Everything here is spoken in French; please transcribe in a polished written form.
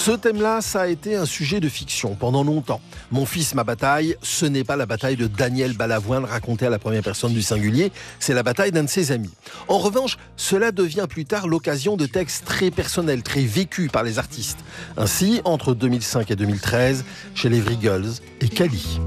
Ce thème-là, ça a été un sujet de fiction pendant longtemps. Mon fils, ma bataille, ce n'est pas la bataille de Daniel Balavoine racontée à la première personne du singulier, c'est la bataille d'un de ses amis. En revanche, cela devient plus tard l'occasion de textes très personnels, très vécus par les artistes. Ainsi, entre 2005 et 2013, chez les Vrigals et Kali.